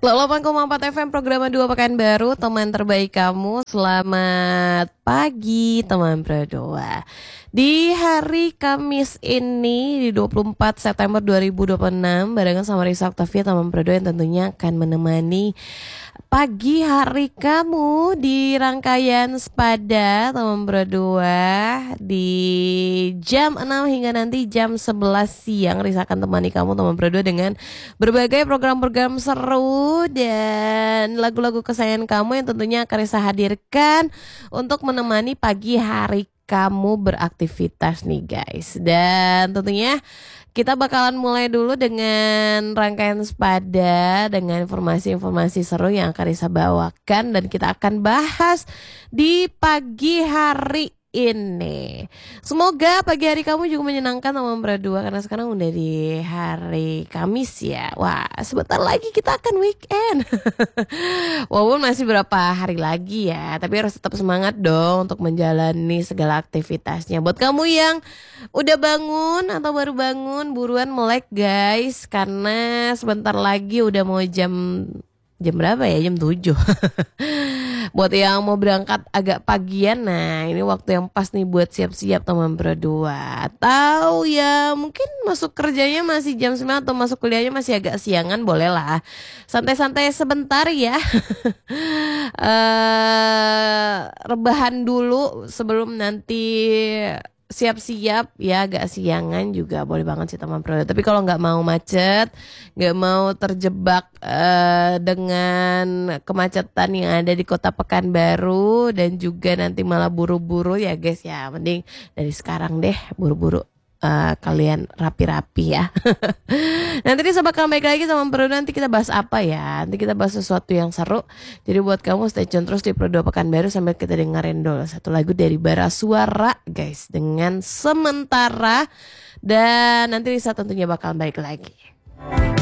88,4 FM program 2 Pekanbaru, teman terbaik kamu. Selamat pagi teman berdua. Di hari Kamis ini di 24 September 2026 barengan sama Risa Octavia teman berdua yang tentunya akan menemani pagi hari kamu di rangkaian Sepada teman berdua di jam 6 hingga nanti jam 11 siang. Risa akan temani kamu teman berdua dengan berbagai program-program seru dan lagu-lagu kesayangan kamu yang tentunya akan Risa hadirkan untuk menemani pagi hari kamu beraktivitas nih guys. Dan tentunya kita bakalan mulai dulu dengan rangkaian Sepada dengan informasi-informasi seru yang akan Risa bawakan dan kita akan bahas di pagi hari ini. Semoga pagi hari kamu juga menyenangkan teman berdua karena sekarang udah di hari Kamis ya. Wah, sebentar lagi kita akan weekend. Walaupun masih berapa hari lagi ya, tapi harus tetap semangat dong untuk menjalani segala aktivitasnya. Buat kamu yang udah bangun atau baru bangun, buruan melek guys, karena sebentar lagi udah mau jam berapa ya? Jam 7. Buat yang mau berangkat agak pagian, nah ini waktu yang pas nih buat siap-siap teman berdua. Atau ya mungkin masuk kerjanya masih jam 9 atau masuk kuliahnya masih agak siangan, boleh lah santai-santai sebentar ya. Rebahan dulu sebelum nanti siap-siap ya, agak siangan juga boleh banget sih teman berdua. Tapi kalau nggak mau macet, nggak mau terjebak dengan kemacetan yang ada di Kota Pekanbaru dan juga nanti malah buru-buru ya guys ya, mending dari sekarang deh buru-buru kalian rapi-rapi ya. Nanti Risa bakal baik lagi sama Pro. Nanti kita bahas apa ya? Nanti kita bahas sesuatu yang seru. Jadi buat kamu stay tune terus di Pro 2 Pekanbaru sambil kita dengerin dulu satu lagu dari Bara Suara guys dengan Sementara. Dan nanti Risa tentunya bakal baik lagi.